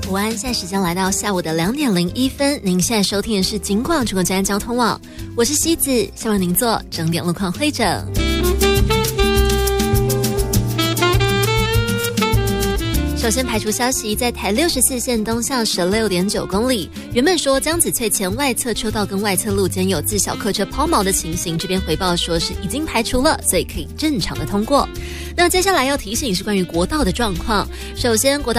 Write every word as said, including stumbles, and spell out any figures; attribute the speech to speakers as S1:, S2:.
S1: 午安，现在时间来到下午的两点零一分。您现在收听的是警广中国治安交通网，我是西子，先为您做整点路况汇整。首先排除消息，在台六十四线东向十六点九公里，原本说江子翠前外侧车道跟外侧路间有自小客车抛锚的情形，这边回报说是已经排除了，所以可以正常的通过。那接下来要提醒是关于国道的状况，首先国道